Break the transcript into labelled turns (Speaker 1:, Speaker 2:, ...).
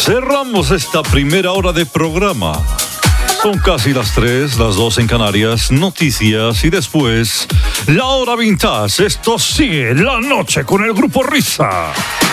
Speaker 1: Cerramos esta primera hora de programa. Son casi las 3, las 2 en Canarias, noticias y después la hora vintage. Esto sigue la noche con el Grupo Risa.